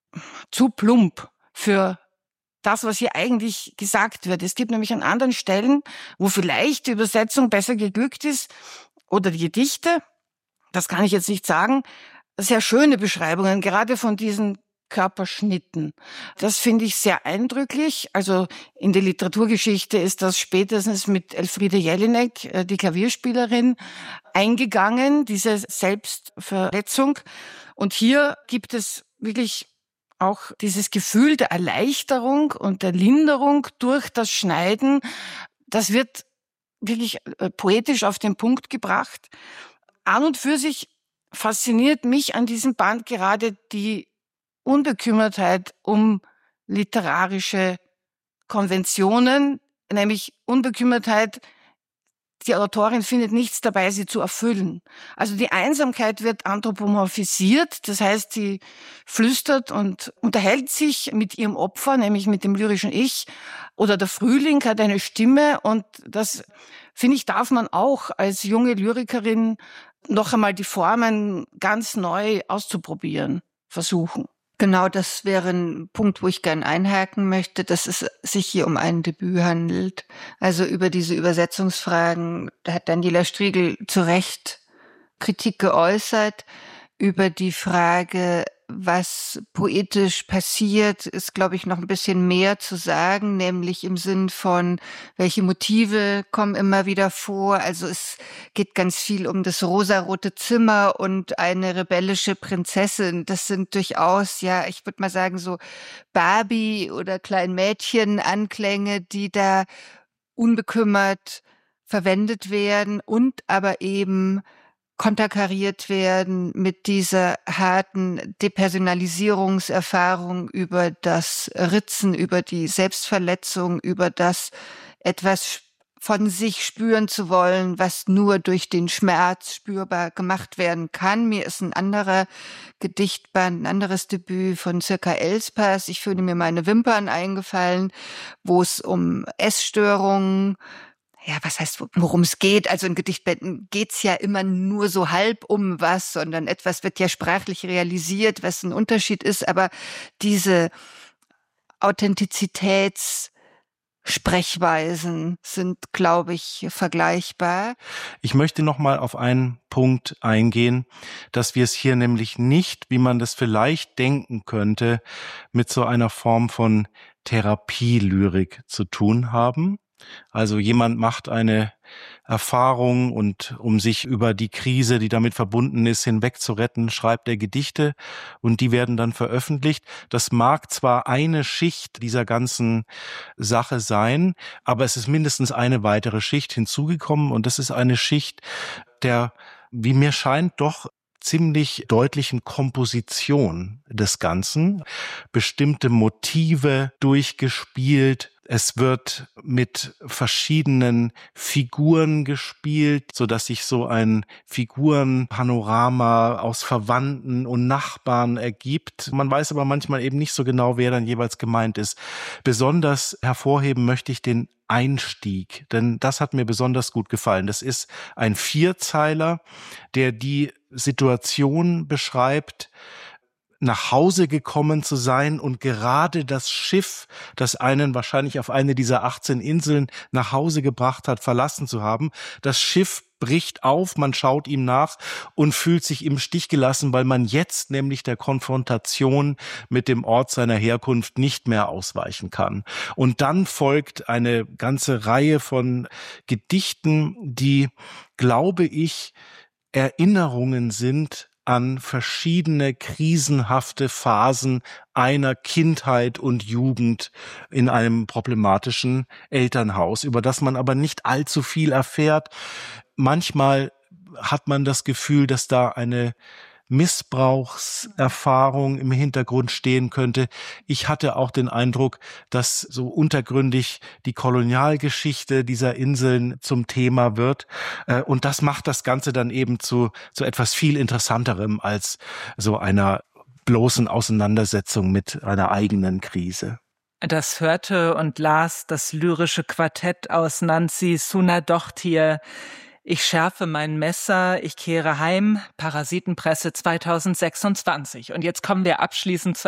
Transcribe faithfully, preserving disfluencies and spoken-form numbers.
zu plump für das, was hier eigentlich gesagt wird. Es gibt nämlich an anderen Stellen, wo vielleicht die Übersetzung besser geglückt ist oder die Gedichte, das kann ich jetzt nicht sagen, sehr schöne Beschreibungen, gerade von diesen Körperschnitten. Das finde ich sehr eindrücklich. Also in der Literaturgeschichte ist das spätestens mit Elfriede Jelinek, die Klavierspielerin, eingegangen, diese Selbstverletzung. Und hier gibt es wirklich auch dieses Gefühl der Erleichterung und der Linderung durch das Schneiden. Das wird wirklich poetisch auf den Punkt gebracht. An und für sich fasziniert mich an diesem Band gerade die Unbekümmertheit um literarische Konventionen, nämlich Unbekümmertheit, die Autorin findet nichts dabei, sie zu erfüllen. Also die Einsamkeit wird anthropomorphisiert, das heißt, sie flüstert und unterhält sich mit ihrem Opfer, nämlich mit dem lyrischen Ich. Oder der Frühling hat eine Stimme und das, finde ich, darf man auch als junge Lyrikerin noch einmal die Formen ganz neu auszuprobieren, versuchen. Genau, das wäre ein Punkt, wo ich gern einhaken möchte, dass es sich hier um ein Debüt handelt. Also über diese Übersetzungsfragen, da hat Daniela Striegel zu Recht Kritik geäußert. Über die Frage, was poetisch passiert, ist, glaube ich, noch ein bisschen mehr zu sagen, nämlich im Sinn von, welche Motive kommen immer wieder vor. Also es geht ganz viel um das rosarote Zimmer und eine rebellische Prinzessin. Das sind durchaus, ja, ich würde mal sagen, so Barbie- oder Kleinmädchen-Anklänge, die da unbekümmert verwendet werden und aber eben konterkariert werden mit dieser harten Depersonalisierungserfahrung über das Ritzen, über die Selbstverletzung, über das etwas von sich spüren zu wollen, was nur durch den Schmerz spürbar gemacht werden kann. Mir ist ein anderer Gedichtband, ein anderes Debüt von Circa Elspas, Ich fühle mir meine Wimpern, eingefallen, wo es um Essstörungen, ja, was heißt, worum es geht? Also in Gedichtbänden geht's ja immer nur so halb um was, sondern etwas wird ja sprachlich realisiert, was ein Unterschied ist. Aber diese Authentizitätssprechweisen sind, glaube ich, vergleichbar. Ich möchte noch mal auf einen Punkt eingehen, dass wir es hier nämlich nicht, wie man das vielleicht denken könnte, mit so einer Form von Therapielyrik zu tun haben. Also jemand macht eine Erfahrung und um sich über die Krise, die damit verbunden ist, hinwegzuretten, schreibt er Gedichte und die werden dann veröffentlicht. Das mag zwar eine Schicht dieser ganzen Sache sein, aber es ist mindestens eine weitere Schicht hinzugekommen und das ist eine Schicht der, wie mir scheint, doch ziemlich deutlichen Komposition des Ganzen. Bestimmte Motive durchgespielt. Es wird mit verschiedenen Figuren gespielt, so dass sich so ein Figurenpanorama aus Verwandten und Nachbarn ergibt. Man weiß aber manchmal eben nicht so genau, wer dann jeweils gemeint ist. Besonders hervorheben möchte ich den Einstieg, denn das hat mir besonders gut gefallen. Das ist ein Vierzeiler, der die Situation beschreibt, nach Hause gekommen zu sein und gerade das Schiff, das einen wahrscheinlich auf eine dieser achtzehn Inseln nach Hause gebracht hat, verlassen zu haben. Das Schiff bricht auf, man schaut ihm nach und fühlt sich im Stich gelassen, weil man jetzt nämlich der Konfrontation mit dem Ort seiner Herkunft nicht mehr ausweichen kann. Und dann folgt eine ganze Reihe von Gedichten, die, glaube ich, Erinnerungen sind an verschiedene krisenhafte Phasen einer Kindheit und Jugend in einem problematischen Elternhaus, über das man aber nicht allzu viel erfährt. Manchmal hat man das Gefühl, dass da eine Missbrauchserfahrung im Hintergrund stehen könnte. Ich hatte auch den Eindruck, dass so untergründig die Kolonialgeschichte dieser Inseln zum Thema wird. Und das macht das Ganze dann eben zu, zu etwas viel Interessanterem als so einer bloßen Auseinandersetzung mit einer eigenen Krise. Das hörte und las das lyrische Quartett aus Nancy Sunadochtir. Ich schärfe mein Messer, ich kehre heim, Parasitenpresse zweitausendsechsundzwanzig. Und jetzt kommen wir abschließend zu